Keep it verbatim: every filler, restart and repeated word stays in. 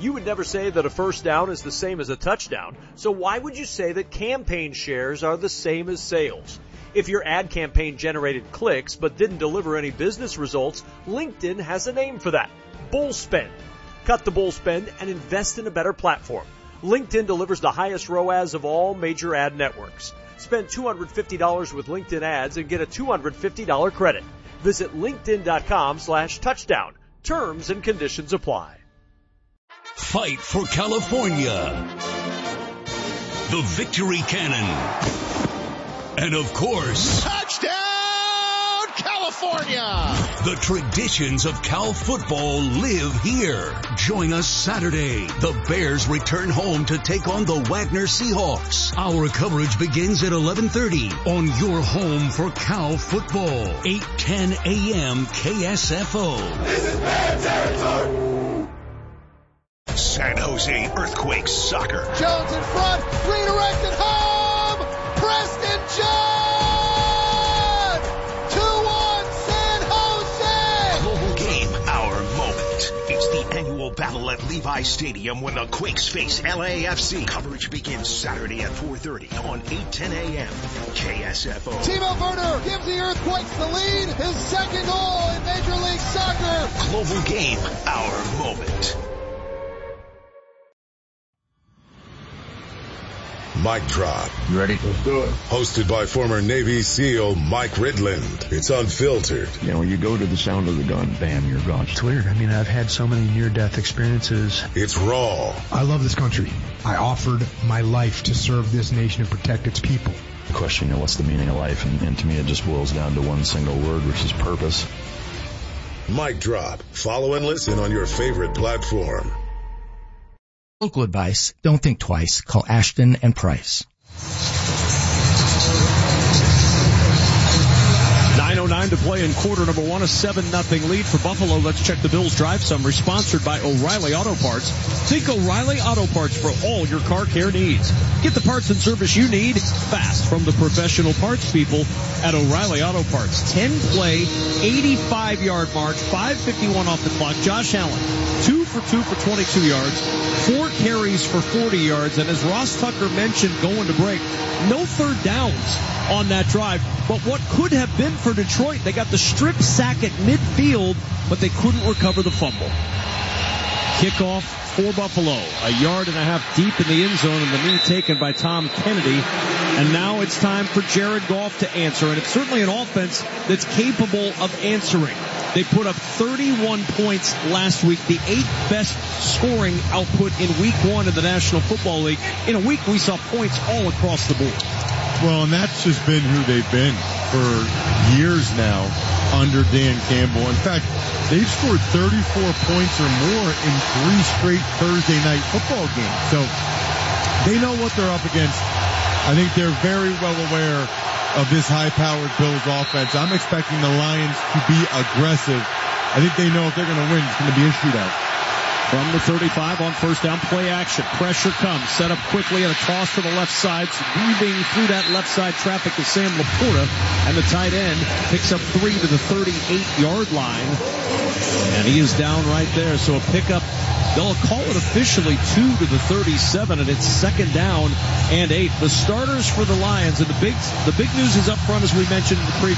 You would never say that a first down is the same as a touchdown, so why would you say that campaign shares are the same as sales? If your ad campaign generated clicks but didn't deliver any business results, LinkedIn has a name for that: bull spend. Cut the bull spend and invest in a better platform. LinkedIn delivers the highest R O A S of all major ad networks. Spend two hundred fifty dollars with LinkedIn ads and get a two hundred fifty dollars credit. Visit linkedin.com slash touchdown. Terms and conditions apply. Fight for California. The Victory Cannon. And of course, touchdown California! The traditions of Cal football live here. Join us Saturday. The Bears return home to take on the Wagner Seahawks. Our coverage begins at eleven thirty on your home for Cal football. eight ten a.m. K S F O. This is Bear territory. San Jose Earthquakes soccer. Jones in front, redirected home. Preston John! two one San Jose! Global game, our moment. It's the annual battle at Levi Stadium when the Quakes face L A F C. Coverage begins Saturday at four thirty on eight ten a.m. K S F O. Timo Werner gives the Earthquakes the lead. His second goal in Major League Soccer. Global game, our moment. Mic Drop. You ready? Let's do it. Hosted by former Navy SEAL Mike Ridland. It's unfiltered. You know, when you go to the sound of the gun, bam, you're gone. It's weird. I mean, I've had so many near-death experiences. It's raw. I love this country. I offered my life to serve this nation and protect its people. The question, you know, what's the meaning of life? And, and to me, it just boils down to one single word, which is purpose. Mic Drop. Follow and listen on your favorite platform. Local advice, don't think twice. Call Ashton and Price. nine oh nine to play in quarter number one, a seven nothing lead for Buffalo. Let's check the Bills Drive Summary, sponsored by O'Reilly Auto Parts. Think O'Reilly Auto Parts for all your car care needs. Get the parts and service you need fast from the professional parts people at O'Reilly Auto Parts. ten play, eighty-five yard march, five fifty-one off the clock. Josh Allen, two for two for twenty-two yards, four carries for forty yards, and as Ross Tucker mentioned going to break, no third downs on that drive. But what could have been for Detroit, they got the strip sack at midfield, but they couldn't recover the fumble. Kickoff for Buffalo, a yard and a half deep in the end zone, and the knee taken by Tom Kennedy. And now it's time for Jared Goff to answer, and it's certainly an offense that's capable of answering. They put up thirty-one points last week, the eighth best scoring output in week one of the National Football League. In a week, we saw points all across the board. Well, and that's just been who they've been for years now under Dan Campbell. In fact, they've scored thirty-four points or more in three straight Thursday night football games. So they know what they're up against. I think they're very well aware of this high-powered Bills offense. I'm expecting the Lions to be aggressive. I think they know if they're going to win, it's going to be a shootout. From the thirty-five on first down, play action. Pressure comes. Set up quickly and a toss to the left side. Weaving through that left side traffic is Sam Laporta. And the tight end picks up three to the thirty-eight yard line. And he is down right there. So a pickup. They'll call it officially two to the thirty-seven, and it's second down and eight. The starters for the Lions, and the big, the big news is up front, as we mentioned in the previous.